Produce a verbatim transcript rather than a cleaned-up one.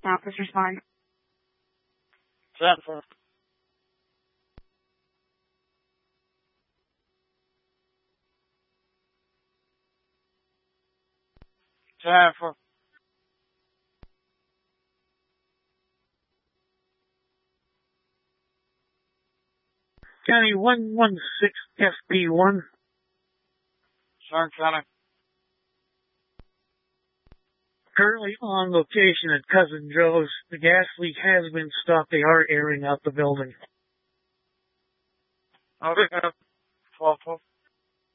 Now, please respond. ten four. ten four. County one one six F B one. Sharn County. Currently on location at Cousin Joe's. The gas leak has been stopped. They are airing out the building. Okay. twelve twelve.